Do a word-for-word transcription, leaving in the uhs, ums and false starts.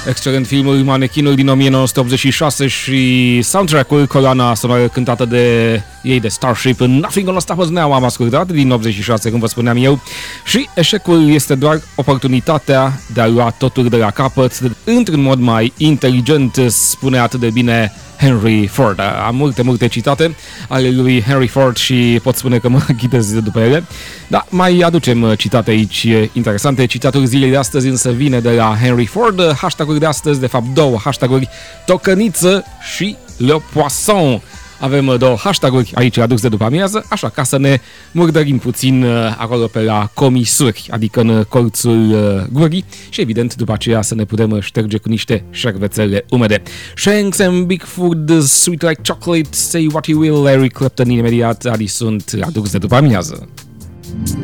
Excelent filmul Manechinul din nouăsprezece optzeci și șase și soundtrack-ul, coloana sonoră cântată de ei de Starship, Nothing Gonna Stop Us Now, am ascultat din optzeci și șase, cum vă spuneam eu, și eșecul este doar oportunitatea de a lua totul de la capăt într-un mod mai inteligent, spune atât de bine Henry Ford. Am multe, multe citate ale lui Henry Ford și pot spune că mă ghidez după ele. Da, mai aducem citate aici interesante. Citatul zilei de astăzi însă vine de la Henry Ford. Hashtag-uri de astăzi, de fapt două hashtag-uri, tocăniță și le poisson. Avem două hashtag-uri aici aduse după amiază, așa ca să ne murdărim puțin acolo pe la comisuri, adică în colțul gurii și evident după aceea să ne putem șterge cu niște șervețele umede. Shanks and Big Food, Sweet Like Chocolate, Say What You Will, Eric Clapton imediat, adi sunt aduse după amiază.